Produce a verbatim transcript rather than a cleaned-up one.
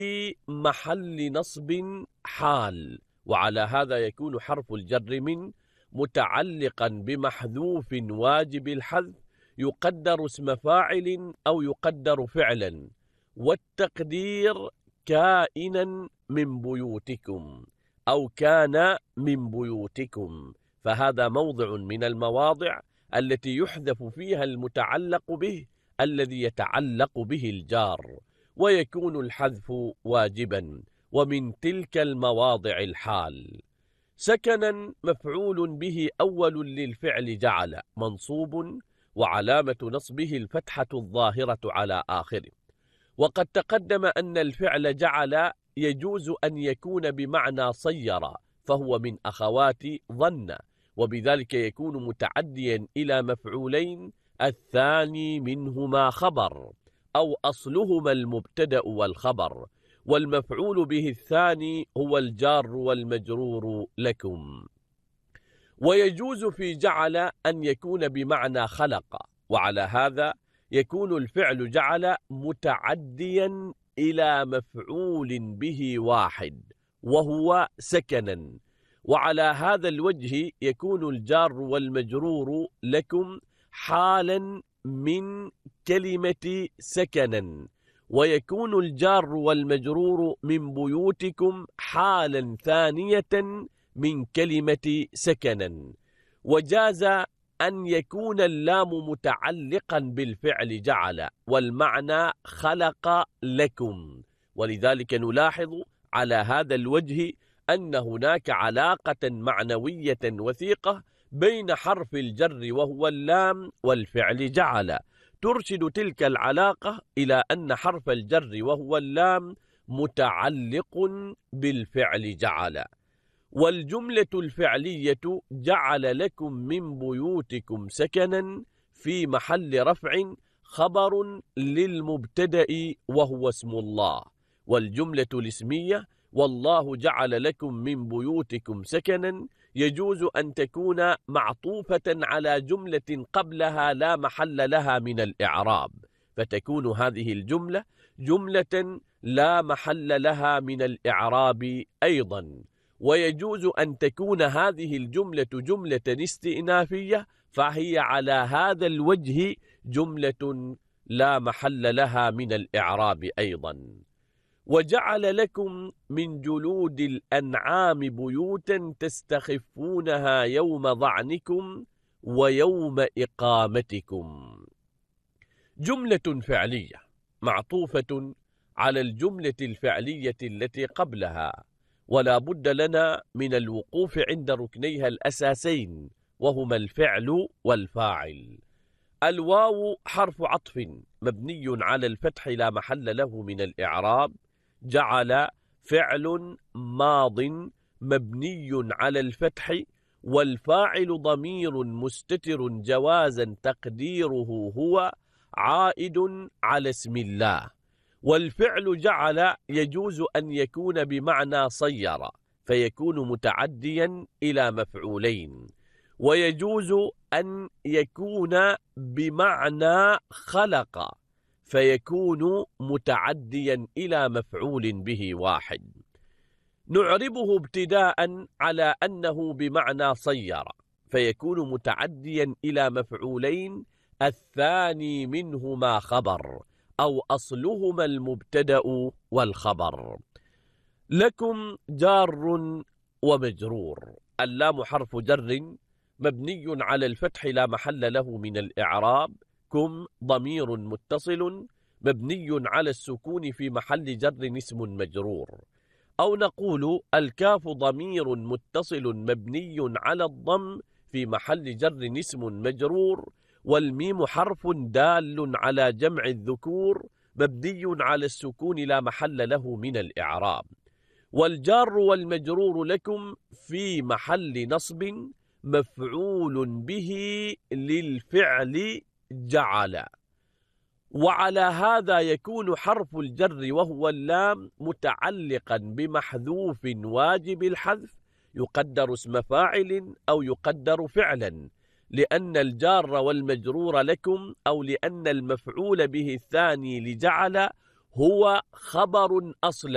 في محل نصب حال، وعلى هذا يكون حرف الجر من متعلقا بمحذوف واجب الحذف يقدر اسم فاعل أو يقدر فعلا، والتقدير كائنا من بيوتكم أو كان من بيوتكم، فهذا موضع من المواضع التي يحذف فيها المتعلق به الذي يتعلق به الجار، ويكون الحذف واجبا، ومن تلك المواضع الحال. سكنا مفعول به أول للفعل جعل منصوب، وعلامة نصبه الفتحة الظاهرة على آخره. وقد تقدم أن الفعل جعل يجوز أن يكون بمعنى صير، فهو من أخوات ظن، وبذلك يكون متعديا إلى مفعولين الثاني منهما خبر، أو أصلهما المبتدأ والخبر، والمفعول به الثاني هو الجار والمجرور لكم. ويجوز في جعل أن يكون بمعنى خلق، وعلى هذا يكون الفعل جعل متعديا إلى مفعول به واحد وهو سكنا، وعلى هذا الوجه يكون الجار والمجرور لكم حالا من كلمة سكنا، ويكون الجار والمجرور من بيوتكم حالا ثانية من كلمة سكنا. وجاز أن يكون اللام متعلقا بالفعل جعل والمعنى خلق لكم، ولذلك نلاحظ على هذا الوجه أن هناك علاقة معنوية وثيقة بين حرف الجر وهو اللام والفعل جعل، ترشد تلك العلاقة إلى أن حرف الجر وهو اللام متعلق بالفعل جعل. والجملة الفعلية جعل لكم من بيوتكم سكنا في محل رفع خبر للمبتدأ وهو اسم الله، والجملة الاسمية والله جعل لكم من بيوتكم سكنا يجوز أن تكون معطوفة على جملة قبلها لا محل لها من الإعراب، فتكون هذه الجملة جملة لا محل لها من الإعراب أيضا. ويجوز أن تكون هذه الجملة جملة استئنافية، فهي على هذا الوجه جملة لا محل لها من الإعراب أيضا. وجعل لكم من جلود الأنعام بيوتا تستخفونها يوم ظعنكم ويوم إقامتكم. جملة فعلية معطوفة على الجملة الفعلية التي قبلها، ولا بد لنا من الوقوف عند ركنيها الأساسين وهما الفعل والفاعل. الواو حرف عطف مبني على الفتح لا محل له من الإعراب. جعل فعل ماض مبني على الفتح، والفاعل ضمير مستتر جوازا تقديره هو عائد على اسم الله. والفعل جعل يجوز أن يكون بمعنى صير فيكون متعديا إلى مفعولين، ويجوز أن يكون بمعنى خلق فيكون متعديا إلى مفعول به واحد. نعربه ابتداء على أنه بمعنى صير فيكون متعديا إلى مفعولين الثاني منهما خبر أو أصلهما المبتدأ والخبر. لكم جار ومجرور. اللام حرف جر مبني على الفتح لا محل له من الإعراب. كم ضمير متصل مبني على السكون في محل جر اسم مجرور. أو نقول الكاف ضمير متصل مبني على الضم في محل جر اسم مجرور. والميم حرف دال على جمع الذكور مبني على السكون لا محل له من الإعراب. والجار والمجرور لكم في محل نصب مفعول به للفعل جعل. وعلى هذا يكون حرف الجر وهو اللام متعلقا بمحذوف واجب الحذف يقدر اسم فاعل أو يقدر فعلا، لأن الجار والمجرور لكم أو لأن المفعول به الثاني لجعل هو خبر أصلا